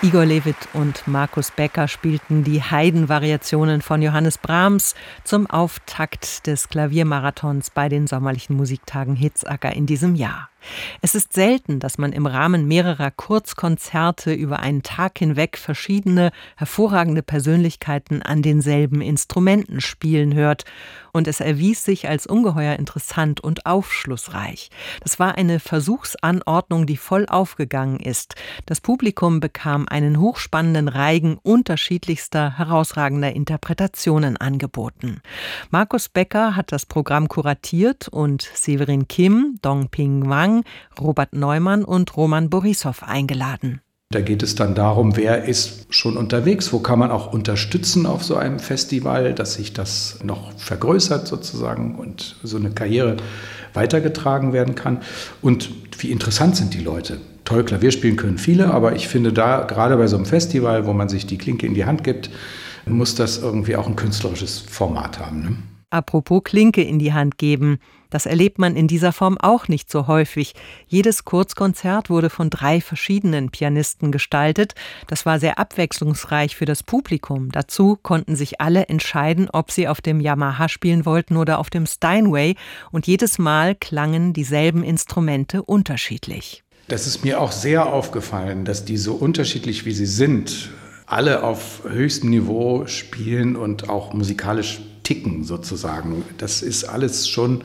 Igor Levit und Markus Becker spielten die Haydn-Variationen von Johannes Brahms zum Auftakt des Klaviermarathons bei den sommerlichen Musiktagen Hitzacker in diesem Jahr. Es ist selten, dass man im Rahmen mehrerer Kurzkonzerte über einen Tag hinweg verschiedene, hervorragende Persönlichkeiten an denselben Instrumenten spielen hört. Und es erwies sich als ungeheuer interessant und aufschlussreich. Das war eine Versuchsanordnung, die voll aufgegangen ist. Das Publikum bekam einen hochspannenden Reigen unterschiedlichster, herausragender Interpretationen angeboten. Markus Becker hat das Programm kuratiert und Severin Kim, Dong-Ping Wang, Robert Neumann und Roman Borissow eingeladen. Da geht es dann darum, wer ist schon unterwegs, wo kann man auch unterstützen auf so einem Festival, dass sich das noch vergrößert sozusagen und so eine Karriere weitergetragen werden kann. Und wie interessant sind die Leute. Toll Klavier spielen können viele, aber ich finde da, gerade bei so einem Festival, wo man sich die Klinke in die Hand gibt, muss das irgendwie auch ein künstlerisches Format haben, ne? Apropos Klinke in die Hand geben. Das erlebt man in dieser Form auch nicht so häufig. Jedes Kurzkonzert wurde von 3 verschiedenen Pianisten gestaltet. Das war sehr abwechslungsreich für das Publikum. Dazu konnten sich alle entscheiden, ob sie auf dem Yamaha spielen wollten oder auf dem Steinway. Und jedes Mal klangen dieselben Instrumente unterschiedlich. Das ist mir auch sehr aufgefallen, dass die so unterschiedlich wie sie sind, alle auf höchstem Niveau spielen und auch musikalisch ticken sozusagen. Das ist alles schon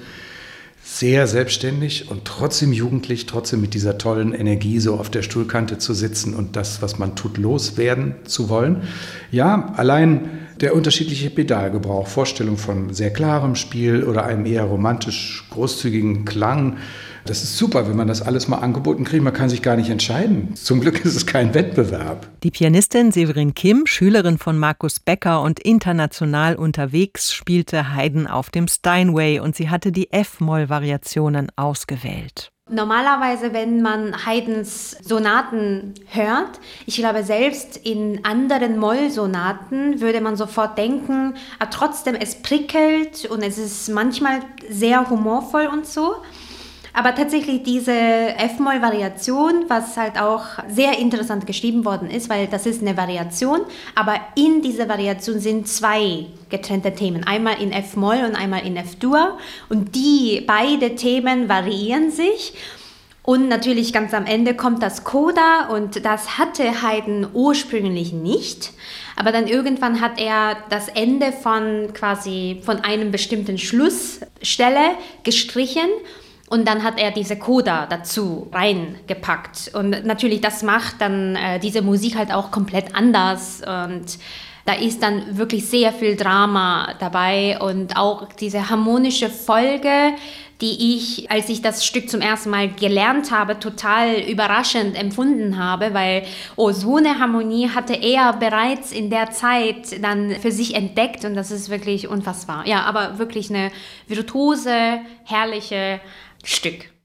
sehr selbstständig und trotzdem jugendlich, trotzdem mit dieser tollen Energie so auf der Stuhlkante zu sitzen und das, was man tut, loswerden zu wollen. Ja, allein der unterschiedliche Pedalgebrauch, Vorstellung von sehr klarem Spiel oder einem eher romantisch großzügigen Klang. Das ist super, wenn man das alles mal angeboten kriegt. Man kann sich gar nicht entscheiden. Zum Glück ist es kein Wettbewerb. Die Pianistin Severin Kim, Schülerin von Markus Becker und international unterwegs, spielte Haydn auf dem Steinway und sie hatte die F-Moll-Variationen ausgewählt. Normalerweise, wenn man Haydns Sonaten hört, ich glaube selbst in anderen Moll-Sonaten würde man sofort denken, trotzdem es prickelt und es ist manchmal sehr humorvoll und so. Aber tatsächlich diese F-Moll-Variation, was halt auch sehr interessant geschrieben worden ist, weil das ist eine Variation, aber in dieser Variation sind 2 getrennte Themen. Einmal in F-Moll und einmal in F-Dur. Und die beide Themen variieren sich. Und natürlich ganz am Ende kommt das Coda und das hatte Haydn ursprünglich nicht. Aber dann irgendwann hat er das Ende von einem bestimmten Schlussstelle gestrichen. Und dann hat er diese Coda dazu reingepackt. Und natürlich, das macht dann diese Musik halt auch komplett anders. Und da ist dann wirklich sehr viel Drama dabei und auch diese harmonische Folge, die ich, als ich das Stück zum ersten Mal gelernt habe, total überraschend empfunden habe, weil so eine Harmonie hatte er bereits in der Zeit dann für sich entdeckt und das ist wirklich unfassbar. Ja, aber wirklich eine virtuose, herrliche Stück.